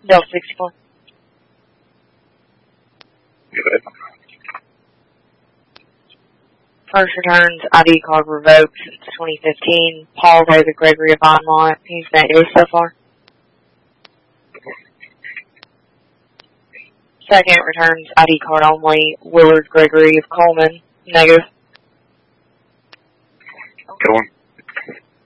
Delta 64. Good. First returns ID card revoked since 2015. Paul David Gregory of Vinemont. He's negative so far. Second returns ID card only. Willard Gregory of Coleman. Negative. Good one.